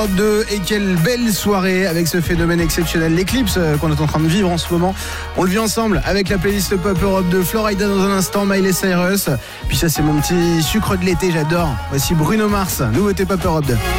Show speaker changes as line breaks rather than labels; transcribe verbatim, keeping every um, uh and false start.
Europe deux, et quelle belle soirée avec ce phénomène exceptionnel, l'éclipse qu'on est en train de vivre en ce moment. On le vit ensemble avec la playlist Pop Europe deux, Florida dans un instant, Miley Cyrus. Puis ça, c'est mon petit sucre de l'été, j'adore. Voici Bruno Mars, nouveauté Pop Europe deux.